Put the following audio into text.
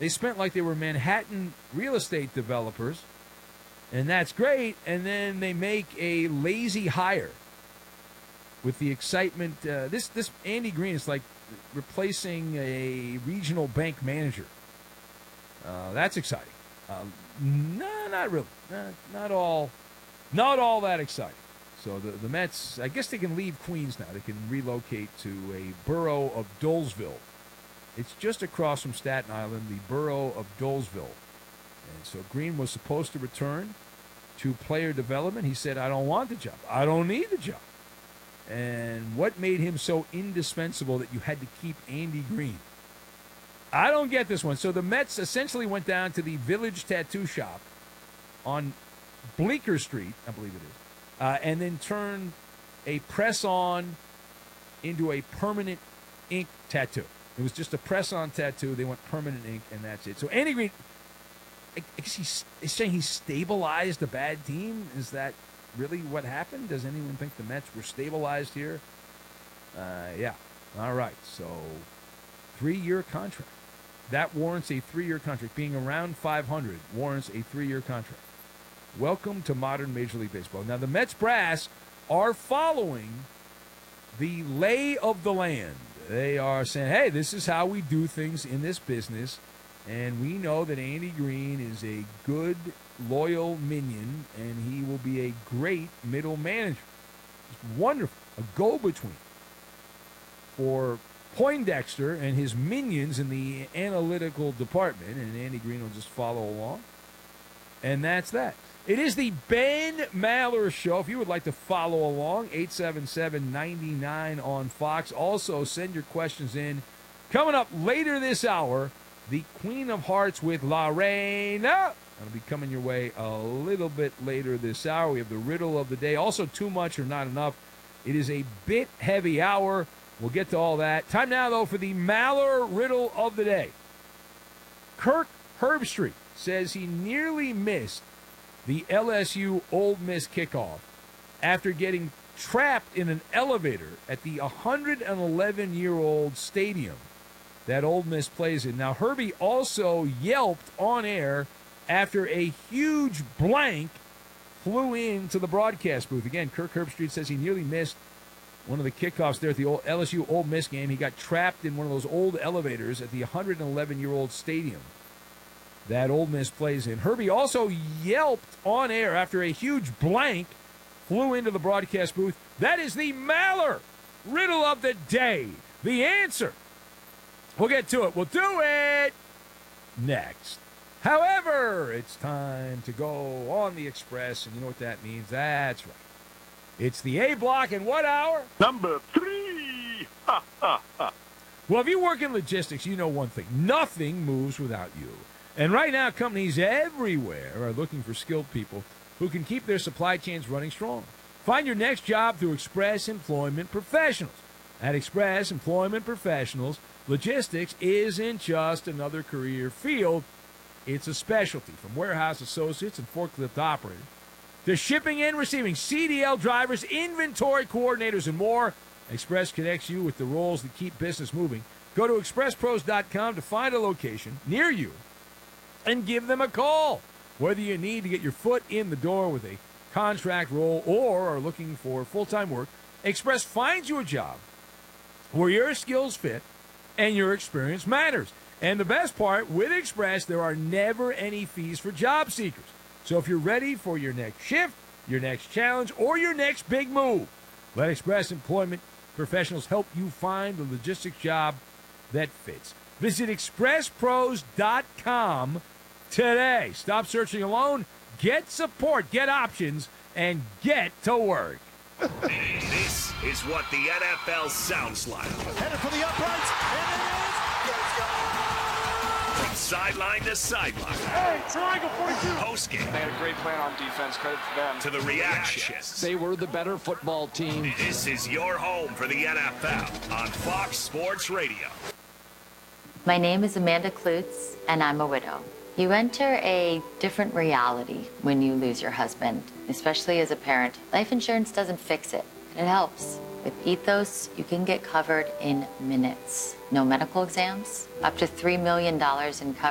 They spent like they were Manhattan real estate developers, and that's great. And then they make a lazy hire with the excitement. This Andy Green is like replacing a regional bank manager. That's exciting. No, not really. Not all that exciting. So the Mets, I guess they can leave Queens now. They can relocate to a borough of Dolesville. It's just across from Staten Island, the borough of Dolesville. And so Green was supposed to return to player development. He said, I don't want the job. I don't need the job. And what made him so indispensable that you had to keep Andy Green? I don't get this one. So the Mets essentially went down to the Village Tattoo Shop on Bleecker Street, I believe it is, and then turned a press-on into a permanent ink tattoo. It was just a press-on tattoo. They went permanent ink, and that's it. So Andy Green, I guess he's saying he stabilized a bad team. Is that really what happened? Does anyone think the Mets were stabilized here? Yeah. All right. So 3-year contract. That warrants a 3-year contract. Being around 500 warrants a 3-year contract. Welcome to modern Major League Baseball. Now, the Mets brass are following the lay of the land. They are saying, hey, this is how we do things in this business. And we know that Andy Green is a good, loyal minion, and he will be a great middle manager. Just wonderful. A go-between for Poindexter and his minions in the analytical department. And Andy Green will just follow along. And that's that. It is the Ben Maller Show. If you would like to follow along, 877-99 on Fox. Also, send your questions in. Coming up later this hour, the Queen of Hearts with Lorena. That'll be coming your way a little bit later this hour. We have the riddle of the day. Also, too much or not enough. It is a bit heavy hour. We'll get to all that. Time now, though, for the Maller riddle of the day. Kirk Herbstreit says he nearly missed the LSU Ole Miss kickoff after getting trapped in an elevator at the 111-year-old stadium that Ole Miss plays in. Now, Herbie also yelped on air after a huge blank flew into the broadcast booth. Again, Kirk Herbstreit says he nearly missed one of the kickoffs there at the LSU Ole Miss game. He got trapped in one of those old elevators at the 111-year-old stadium that Ole Miss plays in. Herbie also yelped on air after a huge blank flew into the broadcast booth. That is the Maller riddle of the day. The answer. We'll get to it. We'll do it next. However, it's time to go on the Express, and you know what that means. That's right. It's the A block in what hour? Number 3. Ha, ha, ha. Well, if you work in logistics, you know one thing. Nothing moves without you. And right now, companies everywhere are looking for skilled people who can keep their supply chains running strong. Find your next job through Express Employment Professionals. At Express Employment Professionals, logistics isn't just another career field. It's a specialty, from warehouse associates and forklift operators to shipping and receiving, CDL drivers, inventory coordinators, and more. Express connects you with the roles that keep business moving. Go to expresspros.com to find a location near you and give them a call. Whether you need to get your foot in the door with a contract role or are looking for full-time work, Express finds you a job where your skills fit and your experience matters. And the best part, with Express, there are never any fees for job seekers. So if you're ready for your next shift, your next challenge, or your next big move, let Express Employment Professionals help you find the logistics job that fits. Visit expresspros.com today. Stop searching alone. Get support, get options, and get to work. This is what the NFL sounds like. Headed for the uprights, and it is. Let's go! From sideline to sideline. Hey, triangle 42. Postgame. They had a great plan on defense. Credit to them. To the reactions. They were the better football team. This is your home for the NFL on Fox Sports Radio. My name is Amanda Klutz, and I'm a widow. You enter a different reality when you lose your husband, especially as a parent. Life insurance doesn't fix it, but it helps. With Ethos, you can get covered in minutes. No medical exams, up to $3 million in coverage.